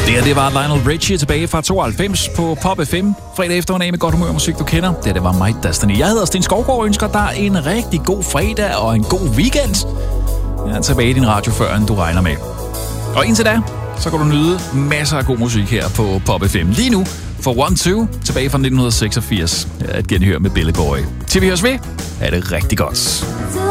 Det var Lionel Richie tilbage fra 92 på Pop FM. Fredag eftermiddag med godt humør musik, du kender. Det var My Destiny. Jeg hedder Sten Skovgaard og ønsker dig en rigtig god fredag og en god weekend. Jeg er tilbage i din radio, før end du regner med. Og indtil da, så kan du nyde masser af god musik her på Pop FM. Lige nu for 1-2 tilbage fra 1986. Et genhør med Billy Boy. Til vi høres ved, er det rigtig godt.